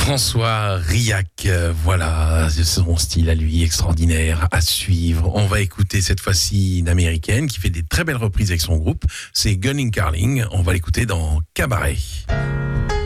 François Riac, voilà, son style à lui extraordinaire à suivre. On va écouter cette fois-ci une américaine qui fait des très belles reprises avec son groupe, c'est Gunning Carling. On va l'écouter dans Cabaret.